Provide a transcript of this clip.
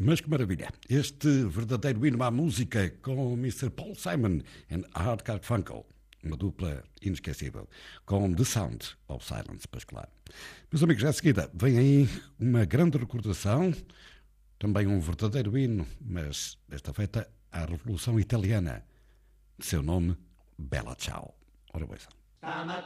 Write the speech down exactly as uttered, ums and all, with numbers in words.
Mas que maravilha! Este verdadeiro hino à música com mister Paul Simon e Art Garfunkel, uma dupla inesquecível, com The Sound of Silence, pois claro. Meus amigos, já a seguida vem aí uma grande recordação, também um verdadeiro hino, mas desta feita à Revolução Italiana, de seu nome, Bella Ciao. Ora, boa.